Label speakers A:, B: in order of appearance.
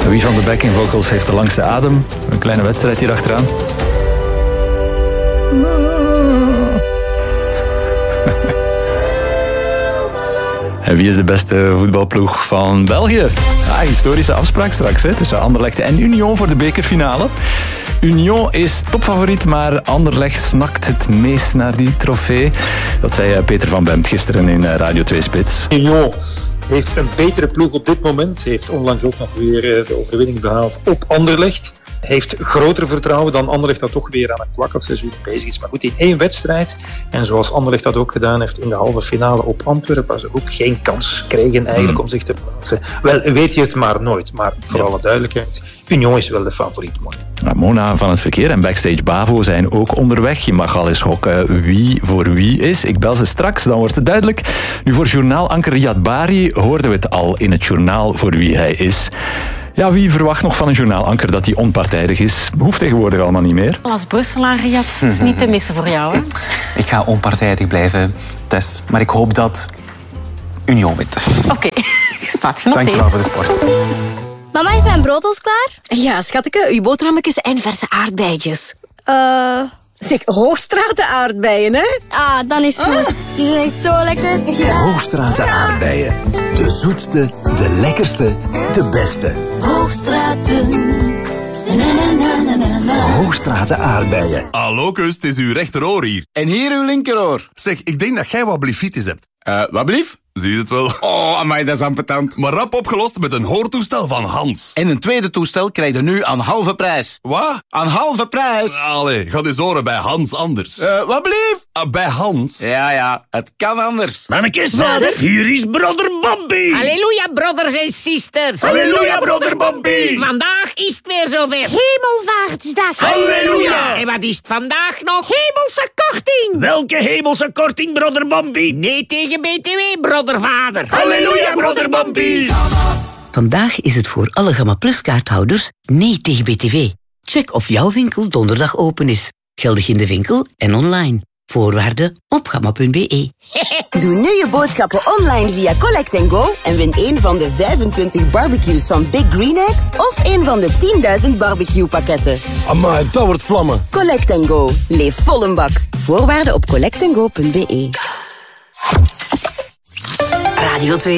A: Wie van de backing vocals heeft de langste adem? Een kleine wedstrijd hier achteraan. En wie is de beste voetbalploeg van België? Historische afspraak straks tussen Anderlecht en Union voor de bekerfinale. Union is topfavoriet, maar Anderlecht snakt het meest naar die trofee. Dat zei Peter van Bemt gisteren in Radio 2 Spits.
B: Union heeft een betere ploeg op dit moment. Heeft onlangs ook nog weer de overwinning behaald op Anderlecht. Heeft groter vertrouwen dan Anderlecht dat toch weer aan een kwakkelsseizoen bezig is. Maar goed, in 1 wedstrijd. En zoals Anderlecht dat ook gedaan heeft in de halve finale op Antwerpen, waar ze ook geen kans kregen eigenlijk om zich te plaatsen. Wel, weet je het maar nooit. Maar voor alle duidelijkheid, Union is wel de favoriet.
A: Mona van het verkeer en Backstage Bavo zijn ook onderweg. Je mag al eens gokken wie voor wie is. Ik bel ze straks, dan wordt het duidelijk. Nu, voor journaalanker Riyad Bari hoorden we het al in het journaal voor wie hij is. Ja, wie verwacht nog van een journaalanker dat hij onpartijdig is? Hoeft tegenwoordig allemaal niet meer.
C: Als Brusselaar, Riyad, het is niet te missen voor jou, hè?
D: Ik ga onpartijdig blijven, Tess. Maar ik hoop dat Union wint.
C: Oké, staat genoteerd.
D: Dankjewel voor de sport.
E: Mama, is mijn brood al klaar?
C: Ja, schatje, uw boterhammetjes en verse aardbeidjes. Zeg, Hoogstraten aardbeien, hè?
E: Ah, dan is het goed. Die zijn echt zo lekker.
F: Ja. Hoogstraten aardbeien. De zoetste, de lekkerste, de beste.
G: Hoogstraten.
F: Hoogstraten aardbeien.
H: Hallo, kus, het is uw rechteroor hier.
I: En hier uw linkeroor.
H: Zeg, ik denk dat jij wat blifitis hebt.
I: Wat blief?
H: Zie je het wel?
I: Oh, amai, dat is ambetant.
H: Maar rap opgelost met een hoortoestel van Hans.
I: En een tweede toestel krijg je nu aan halve prijs.
H: Wat?
I: Aan halve prijs.
H: Allee, ga eens horen bij Hans anders.
I: Wat blief?
H: Bij Hans.
I: Ja, het kan anders.
J: Mannekes, vader, hier is broder Bobby.
K: Halleluja, brothers en sisters.
J: Halleluja, broder Bobby.
K: Vandaag is het weer zover. Hemelvaartsdag.
J: Halleluja.
K: En wat is het vandaag nog? Hemelse korting.
J: Welke hemelse korting, broder Bobby?
K: Nee tegen BTW, brodervader.
J: Halleluja, broder Bobby.
L: Vandaag is het voor alle Gamma Plus kaarthouders nee tegen BTW. Check of jouw winkel donderdag open is. Geldig in de winkel en online. Voorwaarden op gamma.be.
M: Doe nu je boodschappen online via Collect & Go en win een van de 25 barbecues van Big Green Egg of een van de 10.000 barbecue pakketten.
F: Amai, dat wordt vlammen.
M: Collect & Go. Leef vol een bak. Voorwaarden op collectandgo.be.
L: Radio 2.